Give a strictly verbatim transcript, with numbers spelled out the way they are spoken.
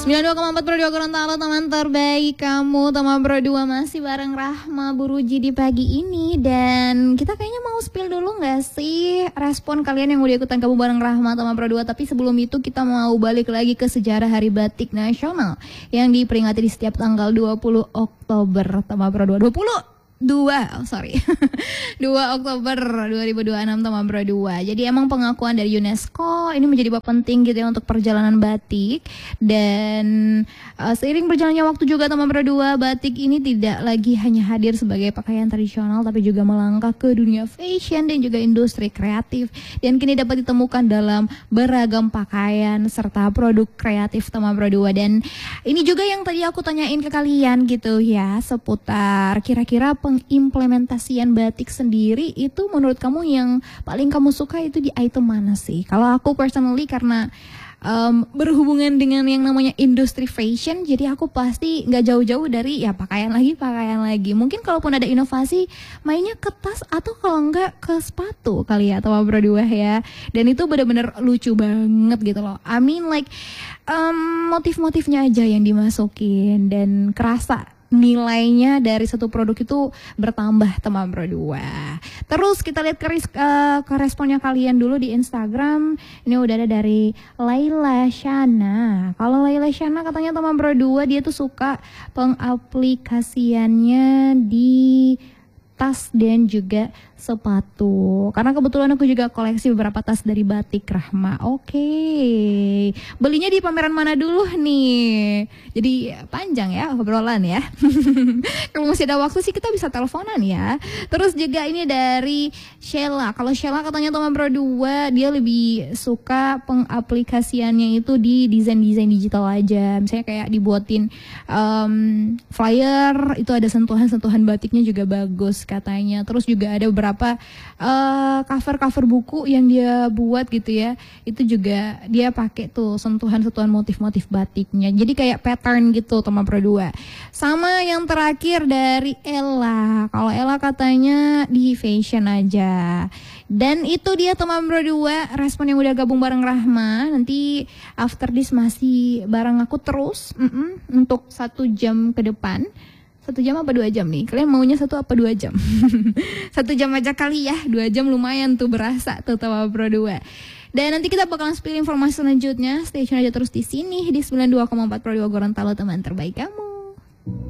sembilan puluh dua koma empat Pro dua Gorontalo, teman terbaik kamu. Teman Pro dua masih bareng Rahma Buruji di pagi ini. Dan kita kayaknya mau spill dulu gak sih respon kalian yang udah ikutan kamu bareng Rahma teman Pro dua. Tapi sebelum itu kita mau balik lagi ke sejarah Hari Batik Nasional yang diperingati di setiap tanggal dua puluh Oktober. Teman Pro dua dua puluh dua, oh sorry, dua Oktober dua ribu dua puluh enam teman Pro dua. Jadi emang pengakuan dari UNESCO ini menjadi bab penting gitu ya untuk perjalanan batik. Dan uh, seiring berjalannya waktu juga teman Pro dua, batik ini tidak lagi hanya hadir sebagai pakaian tradisional, tapi juga melangkah ke dunia fashion dan juga industri kreatif. Dan kini dapat ditemukan dalam beragam pakaian serta produk kreatif teman Pro dua. Dan ini juga yang tadi aku tanyain ke kalian gitu ya, seputar kira-kira pengimplementasian batik sendiri itu menurut kamu yang paling kamu suka itu di item mana sih? Kalau aku personally karena um, berhubungan dengan yang namanya industri fashion, jadi aku pasti nggak jauh-jauh dari ya pakaian lagi, pakaian lagi. Mungkin kalaupun ada inovasi mainnya ke tas atau kalau nggak ke sepatu kali ya teman Pro dua ya. Dan itu benar-benar lucu banget gitu loh. I mean like um, motif-motifnya aja yang dimasukin dan kerasa nilainya dari satu produk itu bertambah teman Pro dua. Terus kita lihat ke, uh, ke responnya kalian dulu di Instagram. Ini udah ada dari Laila Shana. Kalau Laila Shana katanya teman Pro dua dia tuh suka pengaplikasiannya di tas dan juga sepatu. Karena kebetulan aku juga koleksi beberapa tas dari batik Rahma. Oke, okay. Belinya di pameran mana dulu nih? Jadi panjang ya obrolan ya. Kalau masih ada waktu sih kita bisa teleponan ya. Terus juga ini dari Sheila. Kalau Sheila katanya teman Pro dua dia lebih suka pengaplikasiannya itu di desain-desain digital aja. Misalnya kayak dibuatin um, flyer, itu ada sentuhan-sentuhan batiknya juga bagus katanya. Terus juga ada beberapa uh, cover-cover buku yang dia buat gitu ya. Itu juga dia pakai tuh sentuhan-sentuhan motif-motif batiknya. Jadi kayak pattern gitu teman Pro dua. Sama yang terakhir dari Ella. Kalau Ella katanya di fashion aja. Dan itu dia teman Pro dua respon yang udah gabung bareng Rahma. Nanti after this masih bareng aku terus mm -mm, untuk satu jam ke depan. Satu jam apa dua jam nih? Kalian maunya satu apa dua jam? Satu jam aja kali ya, dua jam lumayan tuh berasa tuh teman Pro dua. Dan nanti kita bakalan spill informasi selanjutnya. Stay tune aja terus di sini di sembilan puluh dua koma empat Pro dua Gorontalo, teman terbaik kamu.